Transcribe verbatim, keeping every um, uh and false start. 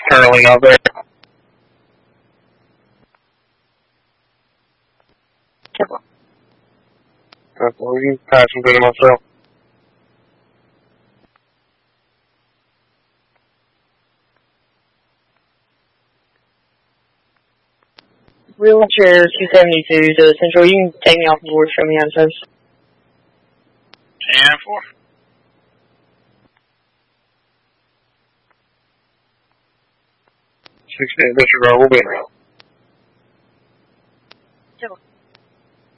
curling out there. That's what we pass him to myself. Wheelchair two seventy-two to Central. You can take me off the board, show me how it says. ten four. sixteen, disregard, we'll be.